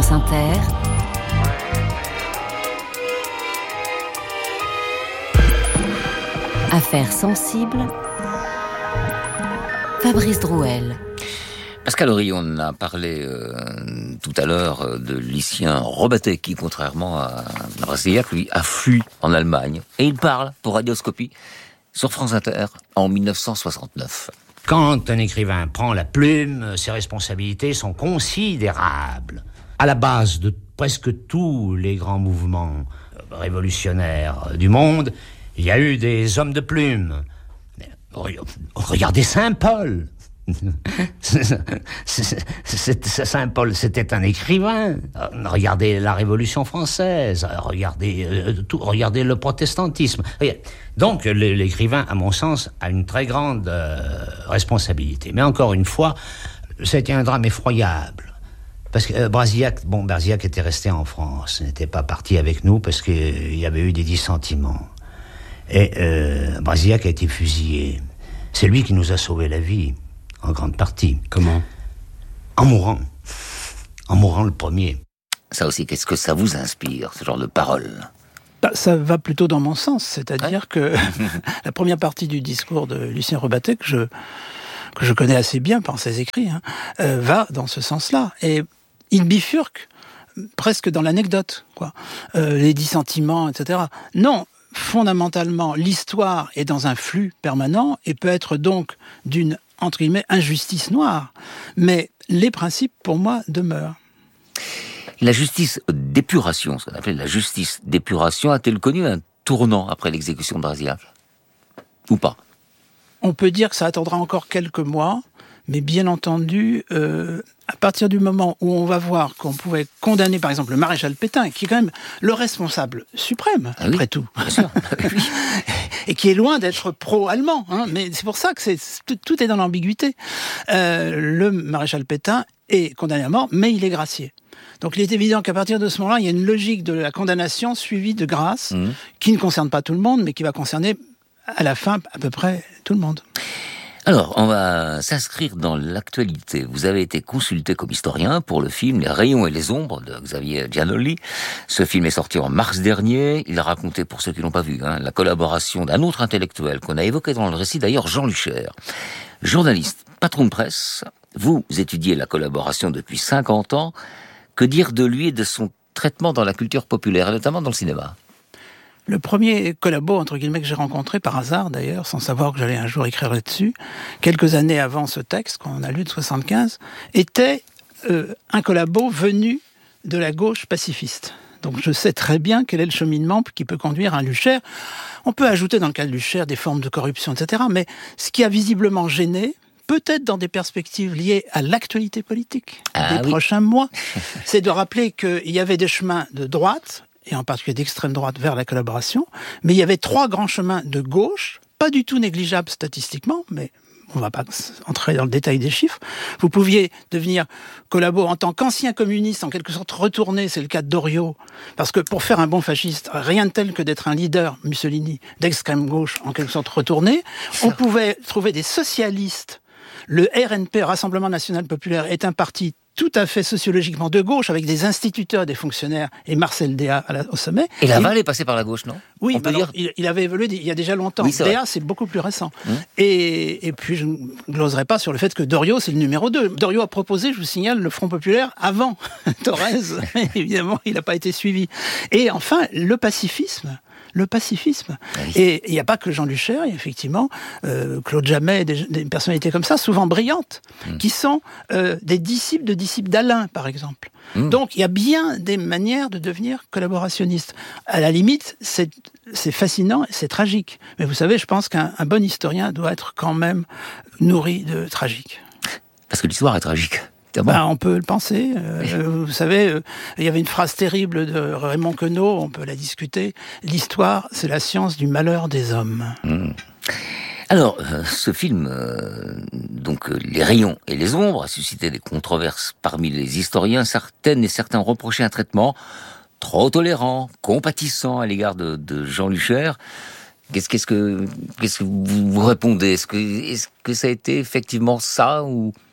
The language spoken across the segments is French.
France Inter, Affaires sensibles, Fabrice Drouel. Pascal Horry, on a parlé tout à l'heure de Lucien Robatet qui, contrairement à Brasillac, lui, a fui en Allemagne. Et il parle pour Radioscopie sur France Inter en 1969. Quand un écrivain prend la plume, ses responsabilités sont considérables. À la base de presque tous les grands mouvements révolutionnaires du monde, il y a eu des hommes de plume. Regardez Saint-Paul. Saint-Paul, c'était un écrivain. Regardez la Révolution française, regardez le protestantisme. Donc l'écrivain, à mon sens, a une très grande responsabilité. Mais encore une fois, c'était un drame effroyable. Parce que Brasillac était resté en France, il n'était pas parti avec nous parce qu'il y avait eu des dissentiments. Et Brasillac a été fusillé. C'est lui qui nous a sauvé la vie. En grande partie. Comment ? En mourant le premier. Ça aussi, qu'est-ce que ça vous inspire, ce genre de paroles ? Ça va plutôt dans mon sens, c'est-à-dire que la première partie du discours de Lucien Robatet, que je connais assez bien par ses écrits, va dans ce sens-là. Et il bifurque presque dans l'anecdote, quoi. Les dissentiments, etc. Non, fondamentalement, l'histoire est dans un flux permanent et peut être donc d'une entre guillemets, injustice noire. Mais les principes, pour moi, demeurent. La justice d'épuration, ce qu'on appelle la justice d'épuration, a-t-elle connu un tournant après l'exécution de Brasillac ? Ou pas ? On peut dire que ça attendra encore quelques mois, mais bien entendu, à partir du moment où on va voir qu'on pouvait condamner, par exemple, le maréchal Pétain, qui est quand même le responsable suprême, après tout, bien sûr. et qui est loin d'être pro-allemand, mais c'est pour ça que tout est dans l'ambiguïté. Le maréchal Pétain est condamné à mort, mais il est gracié. Donc il est évident qu'à partir de ce moment-là, il y a une logique de la condamnation suivie de grâce, qui ne concerne pas tout le monde, mais qui va concerner à la fin à peu près tout le monde. Alors, on va s'inscrire dans l'actualité. Vous avez été consulté comme historien pour le film Les rayons et les ombres de Xavier Giannoli. Ce film est sorti en mars dernier. Il a raconté, pour ceux qui l'ont pas vu, la collaboration d'un autre intellectuel qu'on a évoqué dans le récit, d'ailleurs Jean Lucher. Journaliste, patron de presse, vous étudiez la collaboration depuis 50 ans. Que dire de lui et de son traitement dans la culture populaire, et notamment dans le cinéma ? Le premier collabo, entre guillemets, que j'ai rencontré, par hasard d'ailleurs, sans savoir que j'allais un jour écrire là-dessus, quelques années avant ce texte, qu'on a lu de 75, était un collabo venu de la gauche pacifiste. Donc je sais très bien quel est le cheminement qui peut conduire un Lucher. On peut ajouter dans le cas de Lucher des formes de corruption, etc. Mais ce qui a visiblement gêné, peut-être dans des perspectives liées à l'actualité politique des prochains mois, c'est de rappeler qu'il y avait des chemins de droite, et en particulier d'extrême droite vers la collaboration, mais il y avait 3 grands chemins de gauche, pas du tout négligeables statistiquement, mais on ne va pas entrer dans le détail des chiffres. Vous pouviez devenir collabo en tant qu'ancien communiste, en quelque sorte retourné, c'est le cas de Doriot, parce que pour faire un bon fasciste, rien de tel que d'être un leader, Mussolini, d'extrême gauche, en quelque sorte retourné. On pouvait trouver des socialistes. Le RNP, Rassemblement National Populaire, est un parti tout à fait sociologiquement de gauche, avec des instituteurs, des fonctionnaires, et Marcel Déat au sommet. Et Laval est passé par la gauche, non ? Oui, il avait évolué il y a déjà longtemps. Oui, Déat, c'est beaucoup plus récent. Et puis, je ne gloserai pas sur le fait que Doriot, c'est le numéro 2. Doriot a proposé, je vous signale, le Front Populaire avant Thorez. Évidemment, il n'a pas été suivi. Et enfin, le pacifisme. Oui. Et il n'y a pas que Jean Lucher, il y a effectivement Claude Jammet, des personnalités comme ça, souvent brillantes, qui sont des disciples d'Alain, par exemple. Donc il y a bien des manières de devenir collaborationniste. À la limite, c'est fascinant et c'est tragique. Mais vous savez, je pense qu'un bon historien doit être quand même nourri de tragique. Parce que l'histoire est tragique. On peut le penser. Vous savez, il y avait une phrase terrible de Raymond Queneau, on peut la discuter. L'histoire, c'est la science du malheur des hommes. Alors, ce film, donc Les rayons et les ombres, a suscité des controverses parmi les historiens. Certaines et certains reprochaient un traitement trop tolérant, compatissant à l'égard de Jean Lucher. Qu'est-ce que vous répondez ? Est-ce que ça a été effectivement ça ou...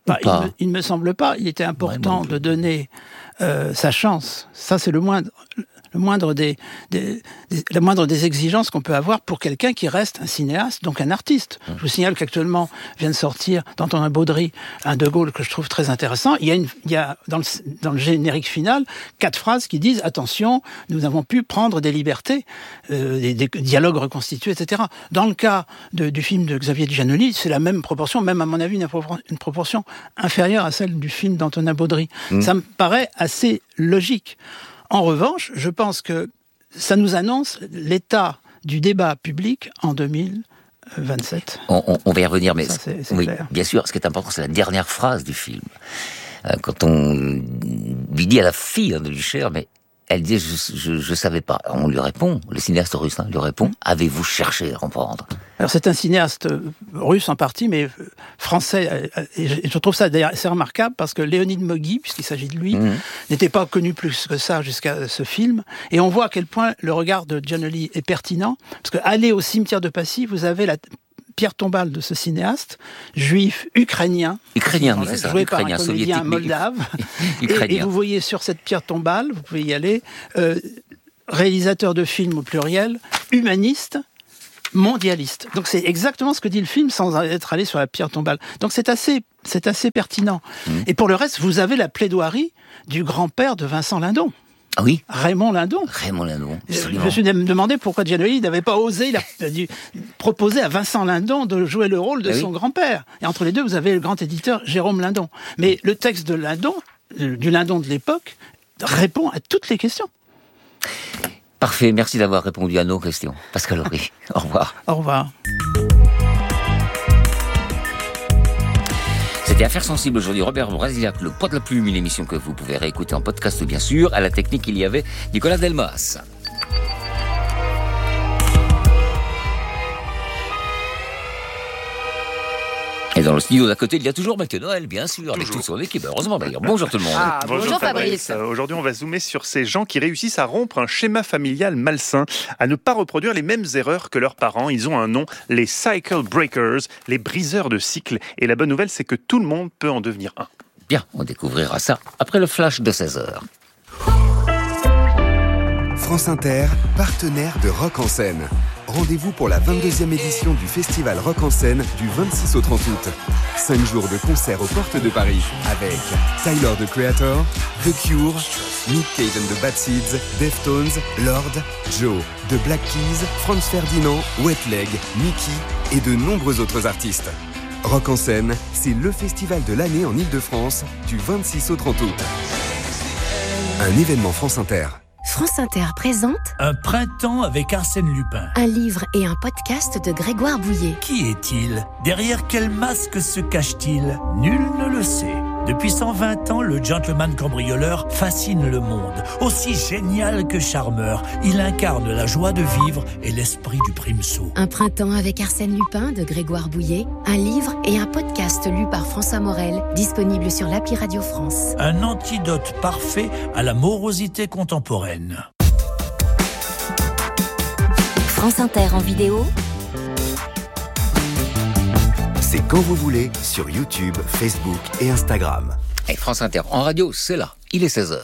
Il ne me semble pas. Il était important de donner sa chance. Ça, c'est la moindre des exigences qu'on peut avoir pour quelqu'un qui reste un cinéaste, donc un artiste. Je vous signale qu'actuellement vient de sortir d'Antonin Baudry un De Gaulle que je trouve très intéressant. Il y a dans le générique final 4 phrases qui disent « Attention, nous avons pu prendre des libertés, des dialogues reconstitués, etc. » Dans le cas du film de Xavier Giannoli, c'est la même proportion, même à mon avis une proportion inférieure à celle du film d'Antonin Baudry. Ça me paraît assez logique. En revanche, je pense que ça nous annonce l'état du débat public en 2027. On va y revenir, mais ça, c'est oui, clair. Bien sûr, ce qui est important, c'est la dernière phrase du film. Quand on lui dit à la fille de Lucher, mais elle dit je savais pas. On lui répond, le cinéaste russe lui répond, avez-vous cherché à comprendre? Alors c'est un cinéaste russe en partie, mais français. Et je trouve ça d'ailleurs assez remarquable parce que Léonid Moghi, puisqu'il s'agit de lui, n'était pas connu plus que ça jusqu'à ce film. Et on voit à quel point le regard de Giannoli est pertinent. Parce que aller au cimetière de Passy, vous avez la pierre tombale de ce cinéaste, juif ukrainien, c'est ça, joué par un comédien moldave. Et vous voyez sur cette pierre tombale, vous pouvez y aller, réalisateur de films au pluriel, humaniste, mondialiste. Donc c'est exactement ce que dit le film sans être allé sur la pierre tombale. Donc c'est assez pertinent. Et pour le reste, vous avez la plaidoirie du grand-père de Vincent Lindon. Ah oui, Raymond Lindon. Absolument. Je me suis demandé pourquoi Giannoli n'avait pas osé, il a dû proposer à Vincent Lindon de jouer le rôle de son grand-père. Et entre les deux, vous avez le grand éditeur Jérôme Lindon. Mais le texte de Lindon, du Lindon de l'époque, répond à toutes les questions. Parfait, merci d'avoir répondu à nos questions. Pascal Horry, au revoir. Au revoir. C'était Affaires sensibles aujourd'hui. Robert Brasillac, le poids de la plume, une émission que vous pouvez réécouter en podcast, bien sûr. À la technique, il y avait Nicolas Delmas. Et dans le studio d'à côté, il y a toujours Mathieu Noël, bien sûr, avec toute son équipe. Heureusement d'ailleurs. Bonjour tout le monde. Bonjour Fabrice. Aujourd'hui, on va zoomer sur ces gens qui réussissent à rompre un schéma familial malsain, à ne pas reproduire les mêmes erreurs que leurs parents. Ils ont un nom, les Cycle Breakers, les briseurs de cycles. Et la bonne nouvelle, c'est que tout le monde peut en devenir un. Bien, on découvrira ça après le flash de 16h. France Inter, partenaire de Rock en scène. Rendez-vous pour la 22e édition du Festival Rock en scène du 26 au 30 août. 5 jours de concerts aux portes de Paris avec Tyler, the Creator, The Cure, Nick Cave and the Bad Seeds, Deftones, Lord, Joe, The Black Keys, Franz Ferdinand, Wet Leg, Mickey et de nombreux autres artistes. Rock en scène, c'est le festival de l'année en Ile-de-France du 26 au 30 août. Un événement France Inter. France Inter présente Un printemps avec Arsène Lupin. un livre et un podcast de Grégoire Bouillet. Qui est-il? Derrière quel masque se cache-t-il? Nul ne le sait. Depuis 120 ans, le gentleman cambrioleur fascine le monde. Aussi génial que charmeur, il incarne la joie de vivre et l'esprit du primesaut. Un printemps avec Arsène Lupin de Grégoire Bouillet, un livre et un podcast lu par François Morel, disponible sur l'appli Radio France. Un antidote parfait à la morosité contemporaine. France Inter en vidéo, C'est quand vous voulez sur YouTube, Facebook et Instagram. Et France Inter en radio, c'est là. Il est 16h.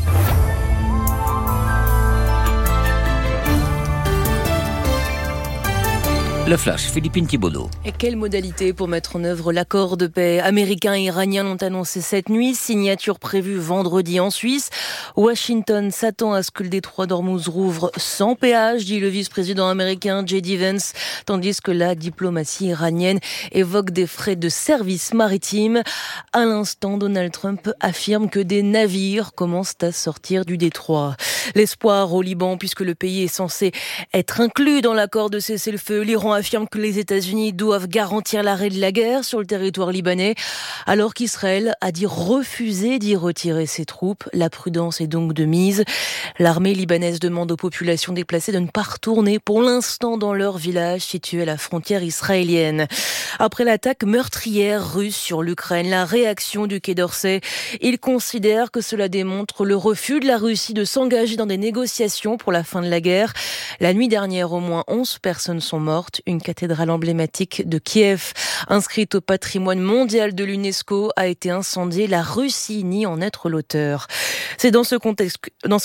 Le flash, Philippine Thibaudot. Et quelle modalité pour mettre en œuvre l'accord de paix américain et iranien l'ont annoncé cette nuit. Signature prévue vendredi en Suisse. Washington s'attend à ce que le détroit d'Ormuz rouvre sans péage, dit le vice-président américain J.D. Vance, tandis que la diplomatie iranienne évoque des frais de service maritime. À l'instant, Donald Trump affirme que des navires commencent à sortir du détroit. L'espoir au Liban, puisque le pays est censé être inclus dans l'accord de cessez-le-feu. L'Iran affirme que les États-Unis doivent garantir l'arrêt de la guerre sur le territoire libanais, alors qu'Israël a dit refuser d'y retirer ses troupes. La prudence est donc de mise. L'armée libanaise demande aux populations déplacées de ne pas retourner pour l'instant dans leur village situé à la frontière israélienne. Après l'attaque meurtrière russe sur l'Ukraine, la réaction du Quai d'Orsay, il considère que cela démontre le refus de la Russie de s'engager dans des négociations pour la fin de la guerre. La nuit dernière, au moins 11 personnes sont mortes. une cathédrale emblématique de Kiev, inscrite au patrimoine mondial de l'UNESCO, a été incendiée. La Russie nie en être l'auteur. C'est dans ce contexte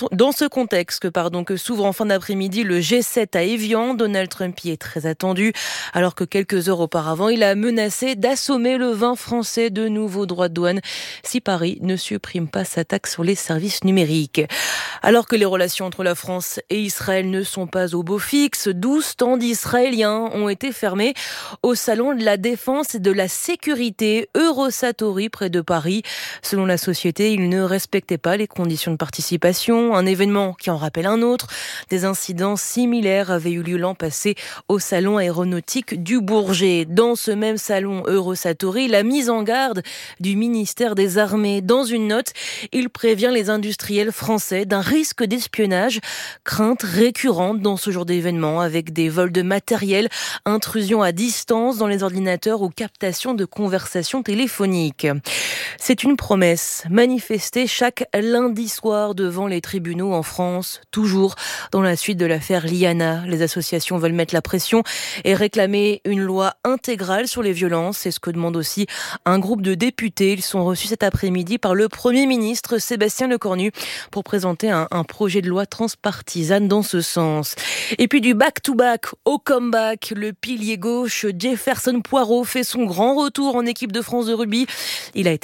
que s'ouvre en fin d'après-midi le G7 à Évian. Donald Trump y est très attendu, alors que quelques heures auparavant, il a menacé d'assommer le vin français de nouveaux droits de douane si Paris ne supprime pas sa taxe sur les services numériques. Alors que les relations entre la France et Israël ne sont pas au beau fixe, 12 stands israéliens ont été fermés au salon de la défense et de la sécurité Eurosatory près de Paris. Selon la société, ils ne respectaient pas les conditions de participation, un événement qui en rappelle un autre. Des incidents similaires avaient eu lieu l'an passé au salon aéronautique du Bourget. Dans ce même salon Eurosatory, la mise en garde du ministère des Armées. Dans une note, il prévient les industriels français d'un risque d'espionnage, crainte récurrente dans ce genre d'événement avec des vols de matériel, intrusion à distance dans les ordinateurs ou captation de conversations téléphoniques. C'est une promesse, manifester chaque lundi soir devant les tribunaux en France, toujours dans la suite de l'affaire Liana. Les associations veulent mettre la pression et réclamer une loi intégrale sur les violences. C'est ce que demande aussi un groupe de députés. Ils sont reçus cet après-midi par le Premier ministre Sébastien Lecornu pour présenter un projet de loi transpartisane dans ce sens. Et puis du back-to-back au comeback, le pilier gauche Jefferson Poirot fait son grand retour en équipe de France de rugby. Il a été